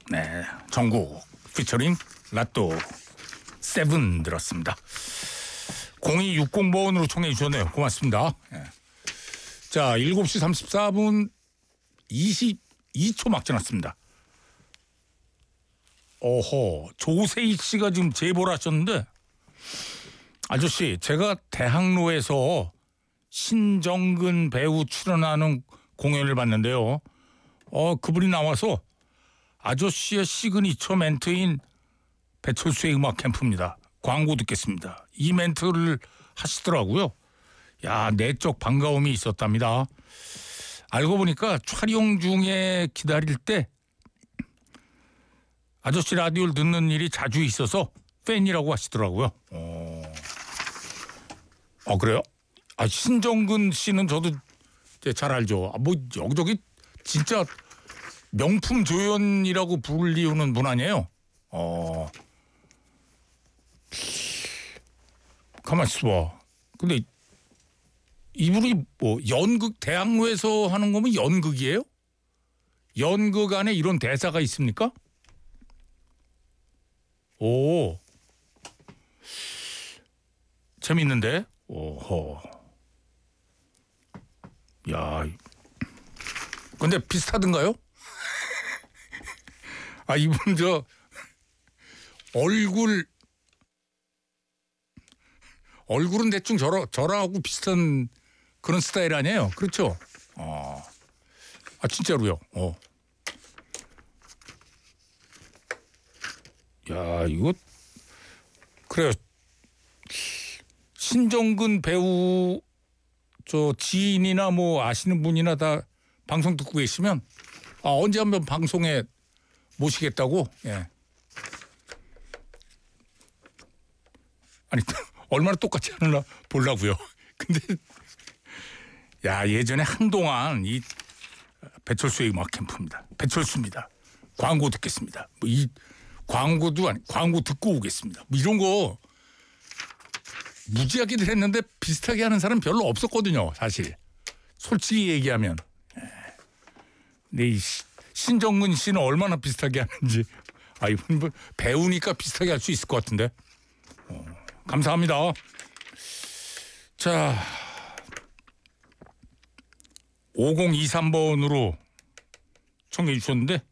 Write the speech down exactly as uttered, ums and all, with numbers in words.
네, 정국 피처링 라또 세븐 들었습니다. 공이육공 번으로 청해 주셨네요. 고맙습니다. 네. 자, 일곱 시 삼십사 분 이십이 초 막 지났습니다. 어허, 조세희 씨가 지금 제보를 하셨는데, 아저씨, 제가 대학로에서 신정근 배우 출연하는 공연을 봤는데요. 어, 그분이 나와서 아저씨의 시그니처 멘트인 배철수의 음악 캠프입니다. 광고 듣겠습니다. 이 멘트를 하시더라고요. 야, 내적 반가움이 있었답니다. 알고 보니까 촬영 중에 기다릴 때 아저씨 라디오를 듣는 일이 자주 있어서 팬이라고 하시더라고요. 어, 어 그래요? 아, 신정근 씨는 저도 잘 알죠. 아, 뭐 여기저기 진짜 명품 조연이라고 불리우는 분 아니에요? 어, 가만 있어봐. 근데 이분이 뭐 연극 대학로에서 하는 거면 연극이에요? 연극 안에 이런 대사가 있습니까? 오, 재밌는데? 오호. 야, 근데 비슷하던가요? 아, 이분 저 얼굴 얼굴은 대충 저러, 저랑하고 비슷한 그런 스타일 아니에요? 그렇죠? 어. 아, 진짜로요. 어. 야, 이거 그래요. 신정근 배우 저 지인이나 뭐 아시는 분이나 다 방송 듣고 계시면 아, 언제 한번 방송에 모시겠다고. 예. 아니 얼마나 똑같이 하나 보려고요. 근데 야, 예전에 한동안 이 배철수의 음악 캠프입니다. 배철수입니다. 광고 듣겠습니다. 뭐 이 광고도 아니 광고 듣고 오겠습니다. 뭐 이런 거 무지하게들 했는데 비슷하게 하는 사람 별로 없었거든요. 사실 솔직히 얘기하면. 근데 이 신정근 씨는 얼마나 비슷하게 하는지. 아, 이분 배우니까 비슷하게 할 수 있을 것 같은데. 어, 감사합니다. 자, 오공이삼 번으로 청해 주셨는데